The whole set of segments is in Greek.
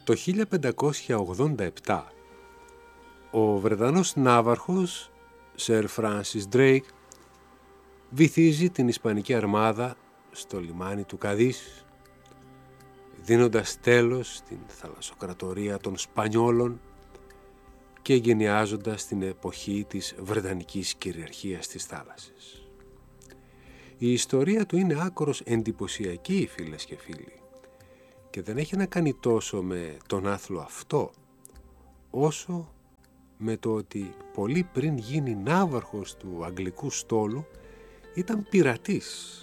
Το 1587 ο Βρετανός ναύαρχος Sir Francis Drake βυθίζει την Ισπανική αρμάδα στο λιμάνι του Καδίς, δίνοντας τέλος στην θαλασσοκρατορία των Σπανιόλων και γενιάζοντας την εποχή της Βρετανικής κυριαρχίας της θάλασσης. Η ιστορία του είναι άκρως εντυπωσιακή, φίλες και φίλοι, και δεν έχει να κάνει τόσο με τον άθλο αυτό, όσο με το ότι πολύ πριν γίνει ναύαρχος του αγγλικού στόλου ήταν πειρατής.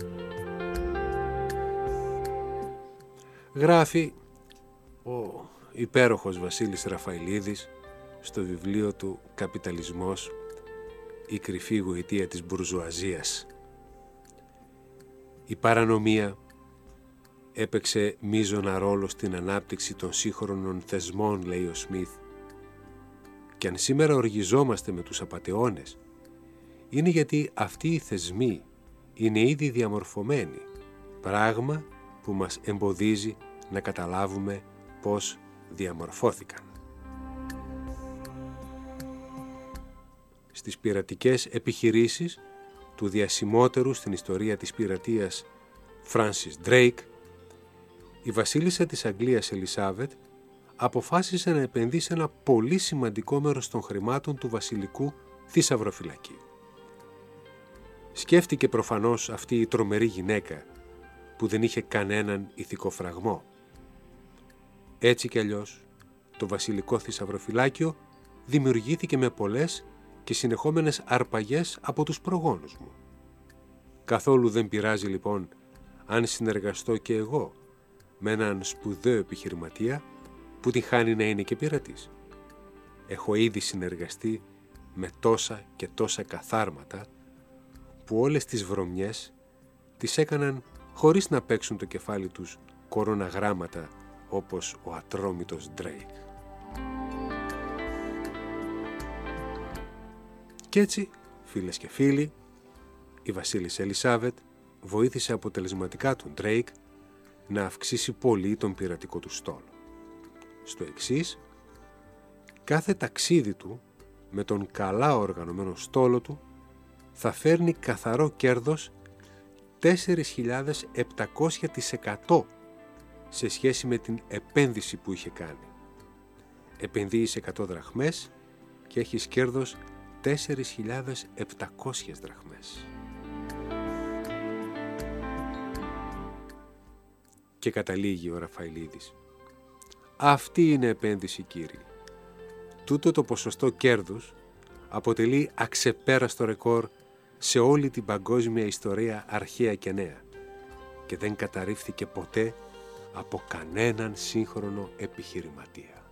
Γράφει ο υπέροχος Βασίλης Ραφαηλίδης στο βιβλίο του «Καπιταλισμός, η κρυφή γοητεία της μπουρζουαζίας». Η παρανομία έπαιξε μείζωνα ρόλο στην ανάπτυξη των σύγχρονων θεσμών, λέει ο Σμιθ, και αν σήμερα οργιζόμαστε με τους απατεώνες, είναι γιατί αυτοί οι θεσμοί είναι ήδη διαμορφωμένοι, πράγμα που μας εμποδίζει να καταλάβουμε πώς διαμορφώθηκαν. Στις πειρατικές επιχειρήσεις του διασημότερου στην ιστορία της πειρατείας Francis Drake, η βασίλισσα της Αγγλίας Ελισάβετ αποφάσισε να επενδύσει ένα πολύ σημαντικό μέρος των χρημάτων του βασιλικού θησαυροφυλακίου. Σκέφτηκε προφανώς αυτή η τρομερή γυναίκα που δεν είχε κανέναν ηθικό φραγμό. Έτσι κι αλλιώς, το βασιλικό θησαυροφυλάκιο δημιουργήθηκε με πολλές και συνεχόμενες αρπαγές από τους προγόνους μου. Καθόλου δεν πειράζει λοιπόν αν συνεργαστώ και εγώ με έναν σπουδαίο επιχειρηματία που την χάνει να είναι και πειρατής. Έχω ήδη συνεργαστεί με τόσα και τόσα καθάρματα που όλες τις βρωμιές τις έκαναν χωρίς να παίξουν το κεφάλι τους κοροναγράμματα όπως ο ατρόμητος Drake. Κι έτσι, φίλες και φίλοι, η βασίλισσα Ελισάβετ βοήθησε αποτελεσματικά τον Drake να αυξήσει πολύ τον πειρατικό του στόλο. Στο εξής, κάθε ταξίδι του με τον καλά οργανωμένο στόλο του θα φέρνει καθαρό κέρδος 4.700% σε σχέση με την επένδυση που είχε κάνει. Επενδύεις 100 δραχμές και έχεις κέρδος 4.700 δραχμές. Και καταλήγει ο Ραφαηλίδης. Αυτή είναι επένδυση, κύριοι. Τούτο το ποσοστό κέρδους αποτελεί αξεπέραστο ρεκόρ σε όλη την παγκόσμια ιστορία αρχαία και νέα και δεν καταρρίφθηκε ποτέ από κανέναν σύγχρονο επιχειρηματία.